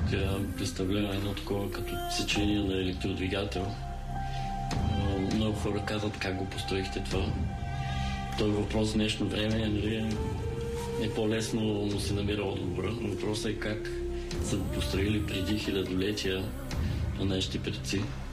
представлява едно такова като сечение на електродвигател. Много хора казват как го построихте това. Той въпрос в днешно време е по-лесно, но се намира отговора. Въпросът е как са го построили преди хилядолетия на нашите предци.